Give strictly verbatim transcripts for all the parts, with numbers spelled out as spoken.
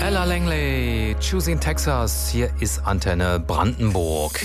Ella Langley, Choosing Texas, hier ist Antenne Brandenburg.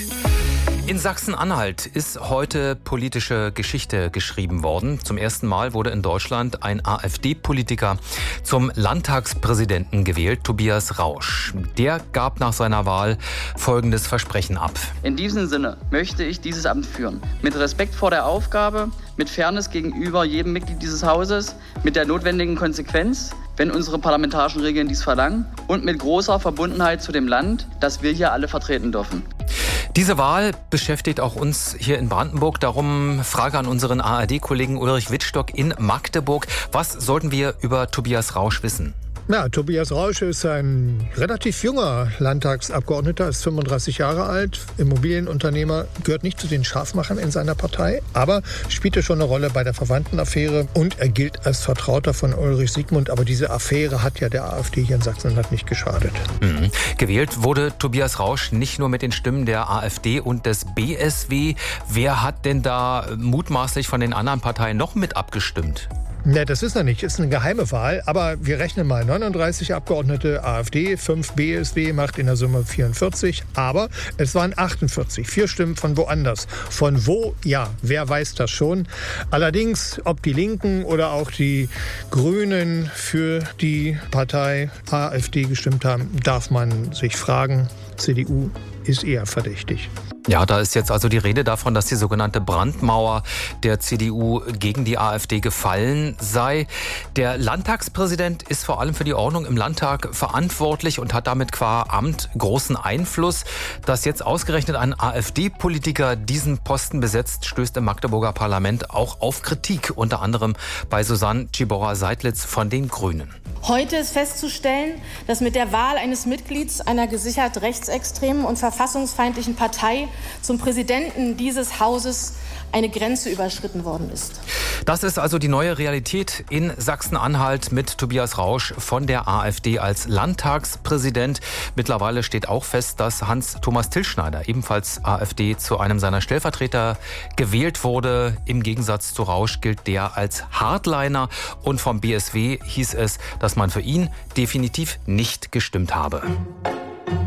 In Sachsen-Anhalt ist heute politische Geschichte geschrieben worden. Zum ersten Mal wurde in Deutschland ein AfD-Politiker zum Landtagspräsidenten gewählt, Tobias Rausch. Der gab nach seiner Wahl folgendes Versprechen ab. In diesem Sinne möchte ich dieses Amt führen. Mit Respekt vor der Aufgabe, mit Fairness gegenüber jedem Mitglied dieses Hauses, mit der notwendigen Konsequenz, wenn unsere parlamentarischen Regeln dies verlangen, und mit großer Verbundenheit zu dem Land, das wir hier alle vertreten dürfen. Diese Wahl beschäftigt auch uns hier in Brandenburg. Darum Frage an unseren A R D-Kollegen Ulrich Wittstock in Magdeburg. Was sollten wir über Tobias Rausch wissen? Ja, Tobias Rausch ist ein relativ junger Landtagsabgeordneter, ist fünfunddreißig Jahre alt, Immobilienunternehmer, gehört nicht zu den Scharfmachern in seiner Partei, aber spielte schon eine Rolle bei der Verwandtenaffäre und er gilt als Vertrauter von Ulrich Siegmund. Aber diese Affäre hat ja der AfD hier in Sachsen-Anhalt nicht geschadet. Mhm. Gewählt wurde Tobias Rausch nicht nur mit den Stimmen der AfD und des B S W. Wer hat denn da mutmaßlich von den anderen Parteien noch mit abgestimmt? Ne, das ist noch nicht. Ist eine geheime Wahl. Aber wir rechnen mal neununddreißig Abgeordnete AfD, fünf B S W, macht in der Summe vierundvierzig. Aber es waren achtundvierzig. Vier Stimmen von woanders. Von wo? Ja, wer weiß das schon. Allerdings, ob die Linken oder auch die Grünen für die Partei AfD gestimmt haben, darf man sich fragen. C D U ist eher verdächtig. Ja, da ist jetzt also die Rede davon, dass die sogenannte Brandmauer der C D U gegen die AfD gefallen sei. Der Landtagspräsident ist vor allem für die Ordnung im Landtag verantwortlich und hat damit qua Amt großen Einfluss. Dass jetzt ausgerechnet ein AfD-Politiker diesen Posten besetzt, stößt im Magdeburger Parlament auch auf Kritik, unter anderem bei Susanne Tschiborra-Seidlitz von den Grünen. Heute ist festzustellen, dass mit der Wahl eines Mitglieds einer gesichert rechtsextremen und verfassungsfeindlichen Partei zum Präsidenten dieses Hauses eine Grenze überschritten worden ist. Das ist also die neue Realität in Sachsen-Anhalt mit Tobias Rausch von der AfD als Landtagspräsident. Mittlerweile steht auch fest, dass Hans-Thomas Tilschneider, ebenfalls AfD, zu einem seiner Stellvertreter gewählt wurde. Im Gegensatz zu Rausch gilt der als Hardliner und vom B S W hieß es, dass man für ihn definitiv nicht gestimmt habe.